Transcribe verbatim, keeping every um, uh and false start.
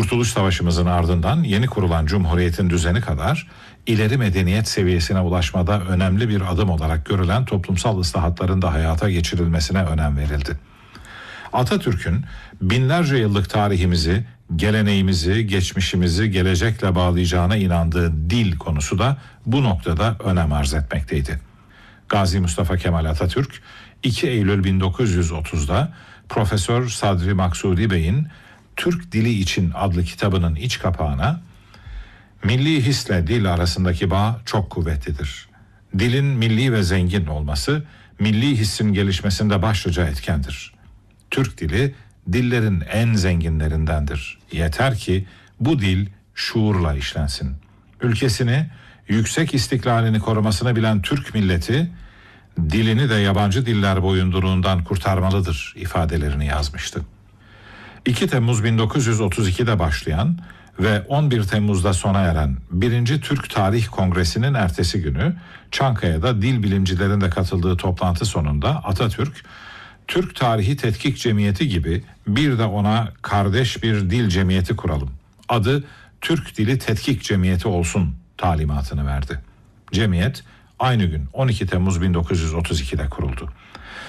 Kurtuluş Savaşımızın ardından yeni kurulan Cumhuriyet'in düzeni kadar ileri medeniyet seviyesine ulaşmada önemli bir adım olarak görülen toplumsal ıslahatların da hayata geçirilmesine önem verildi. Atatürk'ün binlerce yıllık tarihimizi, geleneğimizi, geçmişimizi gelecekle bağlayacağına inandığı dil konusu da bu noktada önem arz etmekteydi. Gazi Mustafa Kemal Atatürk iki Eylül bin dokuz yüz otuzda Profesör Sadri Maksudi Bey'in Türk Dili İçin adlı kitabının iç kapağına milli hisle dil arasındaki bağ çok kuvvetlidir. Dilin milli ve zengin olması milli hissin gelişmesinde başlıca etkendir. Türk dili dillerin en zenginlerindendir. Yeter ki bu dil şuurla işlensin. Ülkesini, yüksek istiklalini korumasını bilen Türk milleti dilini de yabancı diller boyunduruluğundan kurtarmalıdır ifadelerini yazmıştı. iki Temmuz bin dokuz yüz otuz ikide başlayan ve on bir Temmuz'da sona eren birinci Türk Tarih Kongresi'nin ertesi günü Çankaya'da dil bilimcilerin de katıldığı toplantı sonunda Atatürk, Türk Tarihi Tetkik Cemiyeti gibi bir de ona kardeş bir dil cemiyeti kuralım. Adı Türk Dili Tetkik Cemiyeti olsun talimatını verdi. Cemiyet aynı gün on iki Temmuz bin dokuz yüz otuz ikide kuruldu.